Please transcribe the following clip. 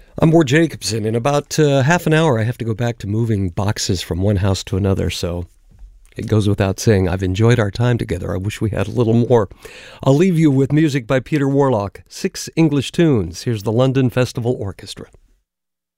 I'm Ward Jacobson. In about half an hour, I have to go back to moving boxes from one house to another, so it goes without saying, I've enjoyed our time together. I wish we had a little more. I'll leave you with music by Peter Warlock, 6 English tunes. Here's the London Festival Orchestra.